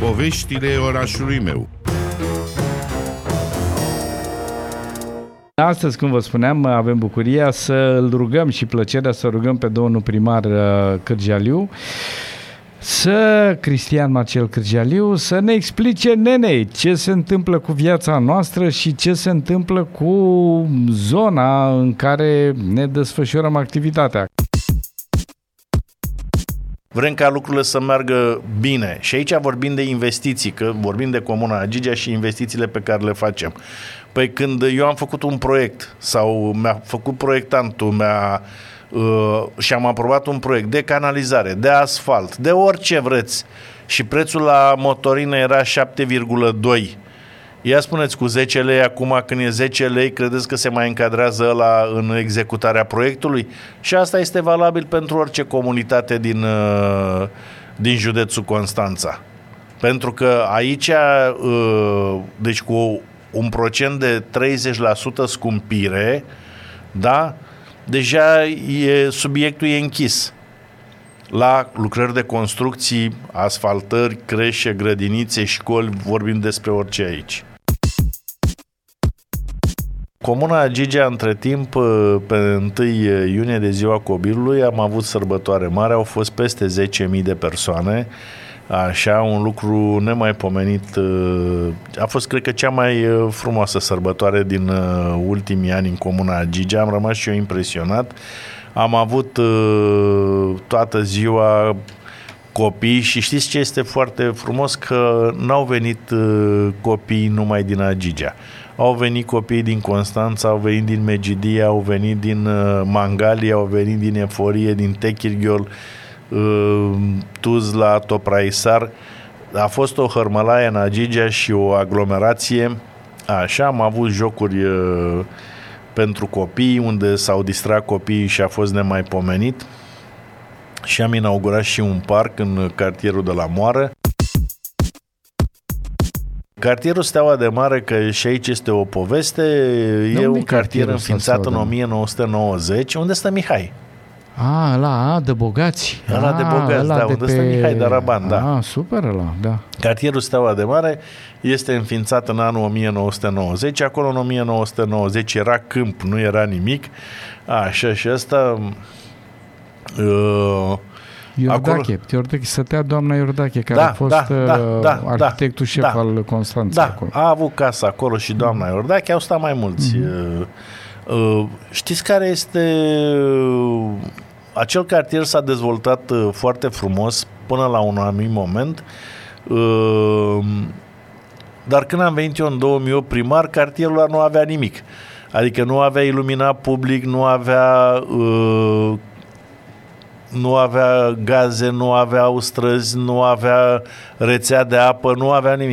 Poveștile orașului meu. Astăzi, cum vă spuneam, avem bucuria să îl rugăm și plăcerea să rugăm pe domnul primar Cârgialiu, Cristian Marcel Cârgialiu, să ne explice, nene, ce se întâmplă cu viața noastră și ce se întâmplă cu zona în care ne desfășurăm activitatea. Vrem ca lucrurile să meargă bine și aici vorbim de investiții, că vorbim de Comuna Agigea și investițiile pe care le facem. Păi când eu am făcut un proiect sau mi-a făcut proiectantul și am aprobat un proiect de canalizare, de asfalt, de orice vreți și prețul la motorină era 7,2. Ia spuneți, cu 10 lei acum, când e 10 lei, credeți că se mai încadrează ăla în executarea proiectului? Și asta este valabil pentru orice comunitate din județul Constanța. Pentru că aici, deci cu un procent de 30% scumpire, da, deja subiectul e închis. La lucrări de construcții, asfaltări, creșe, grădinițe, școli, vorbim despre orice aici. Comuna Agigea, între timp, pe 1 iunie, de ziua copilului, am avut sărbătoare mare, au fost peste 10.000 de persoane, așa, un lucru nemaipomenit. A fost, cred că, cea mai frumoasă sărbătoare din ultimii ani în Comuna Agigea, am rămas și eu impresionat. Am avut toată ziua copii și știți ce este foarte frumos? Că n-au venit copii numai din Agigea. Au venit copii din Constanța, au venit din Megidia, au venit din Mangalia, au venit din Eforie, din Techirghiol, Tuzla, Topraisar. A fost o hărmălaie în Agigea și o aglomerație. Așa, am avut jocuri pentru copii, unde s-au distrat copiii și a fost nemaipomenit. Și am inaugurat și un parc în cartierul de la Moară. Cartierul Steaua de Mare, că și aici este o poveste, e un cartier înființat în 1990, unde stă Mihai. Ăla de bogați. Ăla de bogați, da, unde stă Mihai Daraban, da. Super ăla, da. Cartierul Steaua de Mare este înființat în anul 1990, acolo în 1990 era câmp, nu era nimic, așa, și ăsta... Iordache, stătea doamna Iordache, care a fost arhitectul șef al Constanței acolo. A avut casa acolo și doamna Iordache, au stat mai mulți. Știți care este... Acel cartier s-a dezvoltat foarte frumos până la un anumit moment, dar când am venit eu în 2008 primar, cartierul ăla nu avea nimic. Adică nu avea iluminat public, nu avea gaze, nu aveau străzi, nu avea rețea de apă, nu avea nimic.